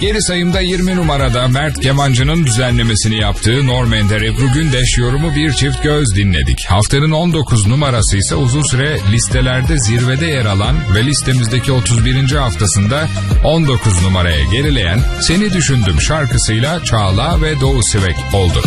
Geri sayımda 20 numarada Mert Kemancı'nın düzenlemesini yaptığı Norm Ender Ebru Gündeş yorumu Bir Çift Göz dinledik. Haftanın 19 numarası ise uzun süre listelerde zirvede yer alan ve listemizdeki 31. haftasında 19 numaraya gerileyen Seni Düşündüm şarkısıyla Çağla ve Doğu Sivek oldu.